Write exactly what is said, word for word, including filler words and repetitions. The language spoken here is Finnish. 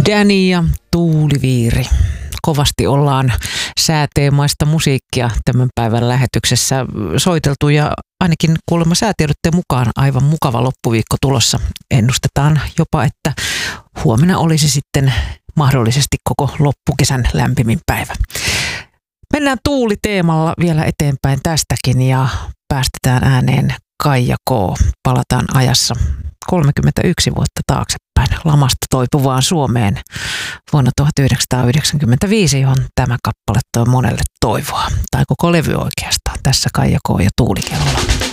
Danny ja Tuuliviiri. Kovasti ollaan sääteemaista musiikkia tämän päivän lähetyksessä soiteltu ja ainakin kuulemma säätiedotteen mukaan aivan mukava loppuviikko tulossa. Ennustetaan jopa, että huomenna olisi sitten mahdollisesti koko loppukesän lämpimin päivä. Mennään tuuliteemalla vielä eteenpäin tästäkin ja päästetään ääneen Kaija K. Palataan ajassa kolmekymmentäyksi vuotta taaksepäin lamasta toipuvaan Suomeen vuonna tuhatyhdeksänsataayhdeksänkymmentäviisi, johon tämä kappale toi monelle toivoa. Tai koko levy oikeastaan. Tässä Kaija K. ja Tuulikellolla.